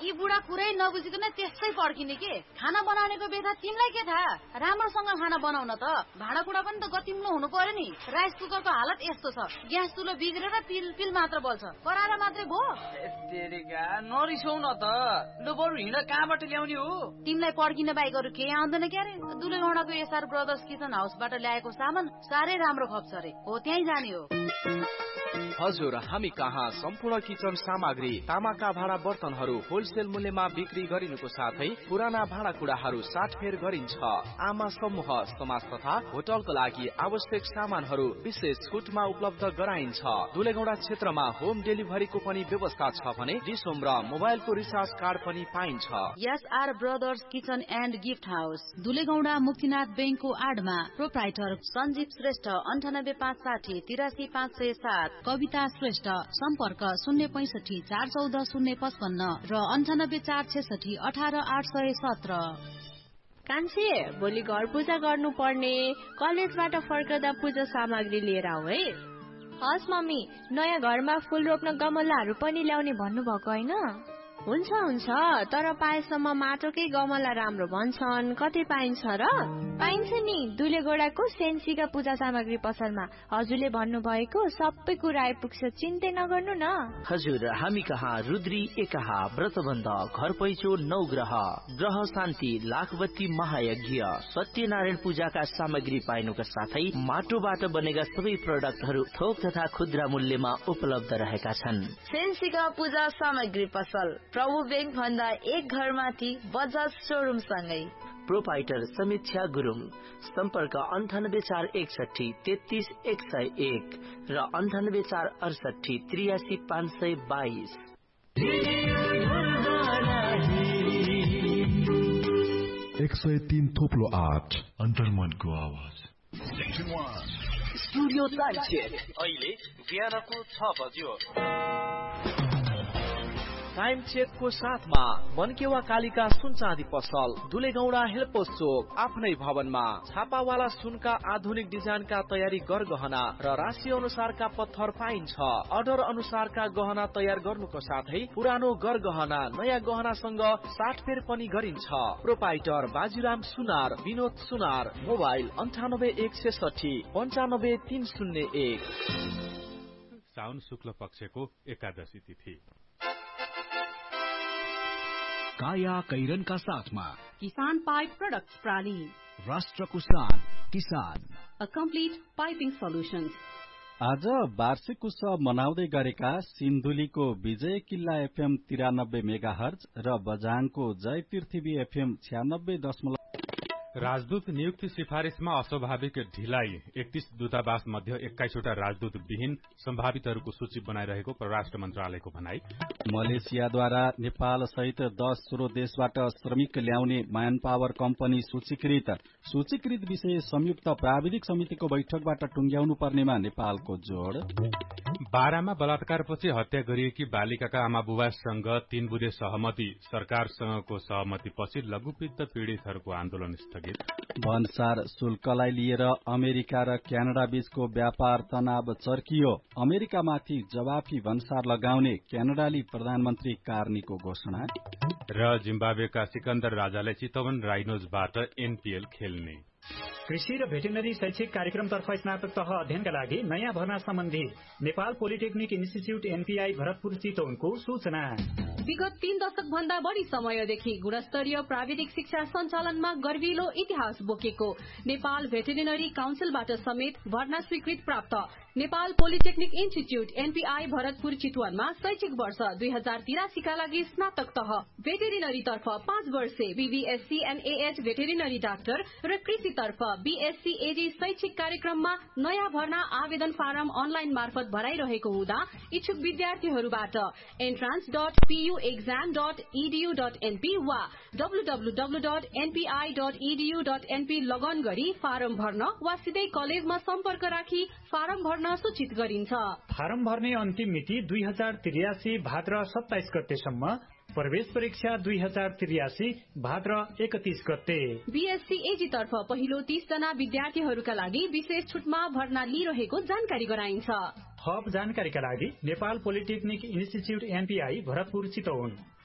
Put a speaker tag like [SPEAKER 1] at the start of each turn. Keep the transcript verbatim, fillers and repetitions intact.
[SPEAKER 1] यी बुढा कुरै नबुझिकन त्यसै पड्किने के? खाना बनाउनेको बेथा तिमीलाई के थाहा? राम्रोसँग खाना बनाउन त भाँडाकुँडा पनि त गतिम्लो हुनु पर्यो नि। राइस कुकरको हालत यस्तो छ, ग्यास चुलो बिग्रेर पिल पिल मात्र बल्छ, कराएर मात्रै भो।
[SPEAKER 2] तेरिका नरिसौ न त, लु बरु हिँड कहाँबाट ल्याउने हो?
[SPEAKER 1] तिमीलाई पड्किन बाहेक अरू केही आउँदैन क्यारे? दुलेगौँडाको एसआर ब्रदर्स किचन हाउसबाट ल्याएको सामान साह्रै राम्रो खप्छ रे, हो त्यहीँ जाने हो।
[SPEAKER 3] हजुर, हामी कहाँ सम्पूर्ण किचन सामग्री, तामाका भाँडा बर्तनहरू होलसेल मूल्यमा बिक्री गरिनुको साथै पुराना भाँडाकुँडाहरू साटफेर गरिन्छ। आमा समूह, समाज तथा होटलको लागि आवश्यक सामानहरू विशेष छुटमा उपलब्ध गराइन्छ। दुलेगौँडा क्षेत्रमा होम डेलिभरीको पनि व्यवस्था छ भने डिसोम र मोबाइलको रिचार्ज कार्ड पनि पाइन्छ।
[SPEAKER 1] SR brothers kitchen and gift house, दुलेगौँडा Muktinath बैंकको आडमा। प्रोप्राइटर सञ्जीव श्रेष्ठ, अन्ठानब्बे पाँच साठी तिरासी पाँच सय सात। कविता श्रेष्ठ, सम्पर्क शून्य पैसठी चार चौध शून्य पचपन्न र अन्ठानब्बे चार छेसठी अठार आठ सय सत्र।
[SPEAKER 4] कान्छे, भोलि घर पूजा गर्नु पर्ने, कलेजबाट फर्कदा पूजा सामग्री लिएर आऊ है।
[SPEAKER 5] हस् मम्मी, नयाँ घरमा फूल रोप्न गमलाहरू पनि ल्याउने भन्नुभएको होइन?
[SPEAKER 4] हुन्छ हुन्छ, तर पाएसम्म माटोकै गमला राम्रो भन्छन्, कतै पाइन्छ र?
[SPEAKER 5] पाइन्छ नि, दुलेगौँडाको सेन्सीका पूजा सामग्री पसलमा। हजुरले भन्नुभएको सबै कुरा आइपुग्छ, चिन्तै नगर्नु न।
[SPEAKER 6] हजुर, हामी कहाँ रुद्री एकाहा, व्रतबन्ध, घर पैँचो, नवग्रह, ग्रह शान्ति, लाखबत्ती महायज्ञ, सत्यनारायण पूजाका सामग्री पाइनुका साथै माटोबाट बनेका सबै प्रोडक्टहरू थोक तथा खुद्रा मूल्यमा उपलब्ध रहेका छन्।
[SPEAKER 7] सेन्सीका पूजा सामग्री पसल, प्रभु बैंक भन्दा एक घर माथि, बजाज सोरुम सँगै।
[SPEAKER 6] प्रोपाइटर समीक्षा गुरुङ, सम्पर्क अन्ठानब्बे चार एकसठी तेत्तीस एक सय एक र अन्ठानब्बे चार अडसठी त्रियासी पाँच सय बाइस।
[SPEAKER 8] एक सय तीन थोप्लो आठ अन्तर्मनको आवाज।
[SPEAKER 3] स्टुडियो अहिले बिहानको छ बज्यो। टाइम चेकको साथमा मनकेवा कालिका सुन चाँदी पसल, दुलेगौँडा हेल्पोस चोक, आफ्नै भवनमा। छापावाला सुनका आधुनिक डिजाइनका तयारी गरगहना र राशि अनुसारका पत्थर पाइन्छ। अर्डर अनुसारका गहना तयार गर्नुको साथै पुरानो गरगहना नयाँ गहनासँग साटफेर पनि गरिन्छ। प्रोपाइटर बाजीराम सुनार, विनोद सुनार। मोबाइल अन्ठानब्बे एक छेसठी पन्चानब्बे तीन शून्य एक।
[SPEAKER 9] साउन शुक्ल पक्षको एकादशी तिथि।
[SPEAKER 10] काया कैरनका साथमा
[SPEAKER 11] किसान पाइप प्रोडक्ट्स प्राली,
[SPEAKER 10] राष्ट्रको शान किसान,
[SPEAKER 11] अ कम्प्लिट पाइपिङ सोल्युशन्स।
[SPEAKER 12] आज वार्षिक उत्सव मनाउँदै गरेका सिन्धुलीको विजय किल्ला एफएम तिरानब्बे मेगा हर्ज र बझाङको जय पृथ्वी एफएम छ्यानब्बे दशमलव।
[SPEAKER 9] राजदूत नियुक्ति सिफारिशमा अस्वाभाविक ढिलाइ, एकतीस दूतावास मध्ये एक्काइसवटा राजदूत विहीन सम्भावितहरूको सूची बनाइरहेको परराष्ट्र मन्त्रालयको भनाई।
[SPEAKER 12] मलेसियाद्वारा नेपाल सहित दस सोह्र देशबाट श्रमिक ल्याउने म्यान पावर कम्पनी सूचीकृत। सूचीकृत विषय संयुक्त प्राविधिक समितिको बैठकबाट टुंग्याउनु पर्नेमा नेपालको जोड़।
[SPEAKER 9] बारामा बलात्कारपछि हत्या गरिएकी बालिकाका आमा बुबासँग तीन बुधे सहमति, सरकारसँगको सहमतिपछि लघुवित्त पीड़ितहरूको आन्दोलन स्थगित।
[SPEAKER 12] भन्सार शुल्कलाई लिएर अमेरिका र क्यानाडा बीचको व्यापार तनाव चर्कियो। अमेरिकामाथि जवाफी भन्सार लगाउने क्यानाडाली प्रधानमन्त्री कार्नीको घोषणा।
[SPEAKER 9] र जिम्बाब्वेका सिकन्दर राजाले चितवन राइनोजबाट एनपीएल खेल्ने।
[SPEAKER 13] कृषि र भेटेनरी शैक्षिक कार्यक्रमतर्फ स्नातक तह अध्ययनका लागि नयाँ भर्ना सम्बन्धी Nepal polytechnic institute NPI Bharatpur चितवनको सूचना।
[SPEAKER 11] विगत तीन दशक भन्दा बढ़ी समयदेखि गुणस्तरीय प्राविधिक शिक्षा सञ्चालनमा गर्विलो इतिहास बोकेको नेपाल भेटेरिनरी काउन्सिलबाट समेत भर्ना स्वीकृत प्राप्त Nepal polytechnic institute NPI Bharatpur चितवनमा शैक्षिक वर्ष दुई हजार तिरासीका लागि स्नातक तह भेटेरिनरी तर्फ पाँच वर्षे बीबीएससी एनएएच भेटेरिनरी डाक्टर र कृषि तर्फ बीएससी एजी शैक्षिक कार्यक्रममा नयाँ भर्ना आवेदन फारम अनलाइन मार्फत भराइरहेको हुँदा इच्छुक विद्यार्थीहरूबाट entrance dot PU exam dot edu dot NP वा डब्लूडब्लूडब्लू dot NPI dot edu dot NP लगन गरी फारम भर्न वा सिधै कलेजमा सम्पर्क राखी फारम भर्न सूचित गरिन्छ।
[SPEAKER 13] फारम भर्ने अन्तिम मिति दुई हजार त्रियासी भाद्र सत्ताइस गतेसम्म, प्रवेश परीक्षा दुई हजार त्रियासी भाद्र एकतीस गते।
[SPEAKER 11] बीएससी एजी तर्फ पहिलो तीस जना विद्यार्थीहरूका लागि विशेष छुटमा भर्ना लिइरहेको जानकारी गराइन्छ।
[SPEAKER 13] थप जानकारीका लागि Nepal polytechnic institute NPI Bharatpur Chitwan